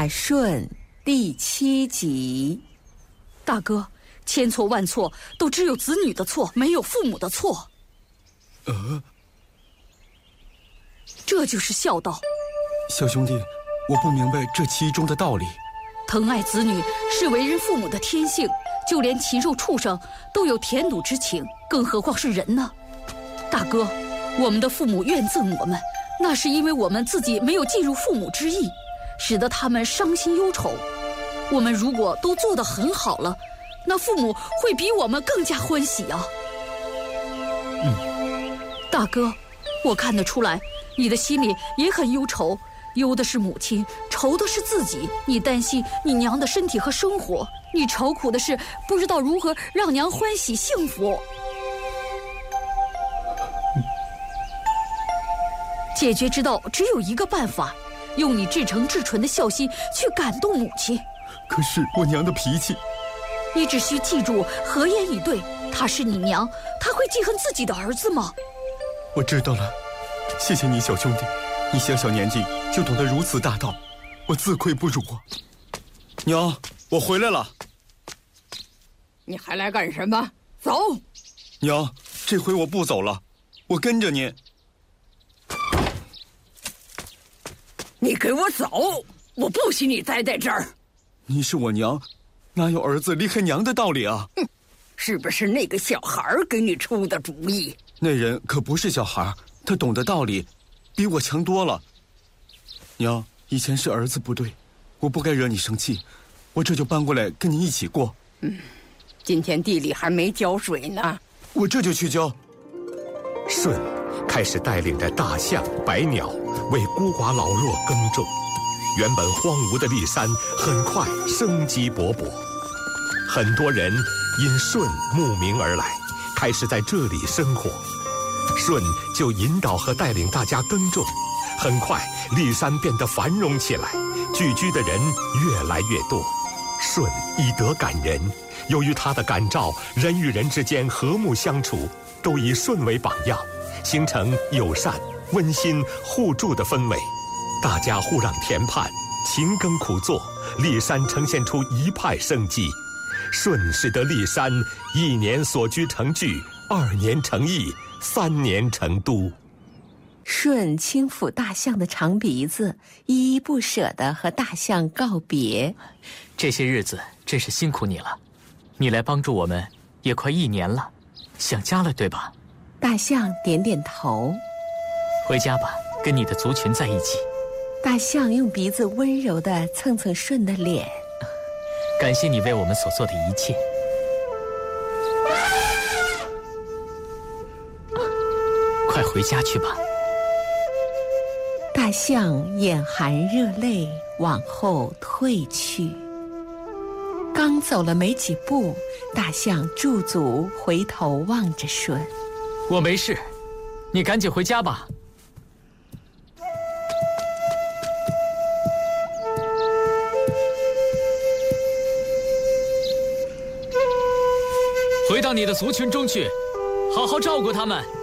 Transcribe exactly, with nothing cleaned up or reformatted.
大顺第七集。 大哥，千错万错都只有子女的错，没有父母的错。 呃， 这就是孝道。 小兄弟，我不明白这其中的道理。 疼爱子女是为人父母的天性，就连禽兽畜生都有填堵之情，更何况是人呢？大哥，我们的父母怨憎我们，那是因为我们自己没有尽入父母之意，使得他们伤心忧愁。我们如果都做得很好了，那父母会比我们更加欢喜啊。 嗯， 大哥，我看得出来，你的心里也很忧愁，忧的是母亲，愁的是自己。你担心你娘的身体和生活，你愁苦的是不知道如何让娘欢喜幸福。解决之道只有一个办法，用你至诚至纯的孝心去感动母亲。 可是我娘的脾气， 你只需记住和颜以对，她是你娘，她会记恨自己的儿子吗？ 我知道了，谢谢你，小兄弟，你小小年纪就懂得如此大道，我自愧不如啊。娘，我回来了。 你还来干什么？走！ 娘，这回我不走了，我跟着您。 你给我走！我不许你待在这儿。 你是我娘，哪有儿子离开娘的道理啊？ 哼，是不是那个小孩给你出的主意？ 那人可不是小孩，他懂得道理，比我强多了。娘，以前是儿子不对，我不该惹你生气，我这就搬过来跟你一起过。 嗯，今天地里还没浇水呢， 我这就去浇。 舜开始带领着大象、百鸟为孤寡老弱耕种，原本荒芜的骊山很快生机勃勃。很多人因舜慕名而来，开始在这里生活。舜就引导和带领大家耕种，很快骊山变得繁荣起来，聚居的人越来越多。舜以德感人，由于他的感召，人与人之间和睦相处，都以舜为榜样，形成友善、温馨、互助的氛围。大家互让田盼，勤耕苦作，骊山呈现出一派生机。舜使得骊山一年所居成聚，二年成邑，三年成都。 舜轻抚大象的长鼻子，依依不舍地和大象告别。 这些日子真是辛苦你了，你来帮助我们也快一年了，想家了对吧？ 大象点点头。 回家吧，跟你的族群在一起。 大象用鼻子温柔地蹭蹭舜的脸。 感谢你为我们所做的一切。快回家去吧。 大象眼含热泪往后退去。刚走了没几步，大象驻足回头望着舜。 我没事，你赶紧回家吧。回到你的族群中去，好好照顾他们。